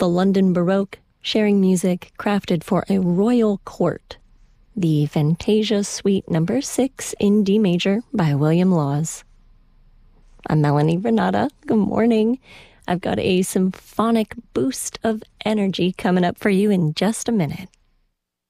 the London Baroque, sharing music crafted for a royal court. The Fantasia Suite No. 6 in D major by William Laws. I'm Melanie Renata. Good morning. I've got a symphonic boost of energy coming up for you in just a minute.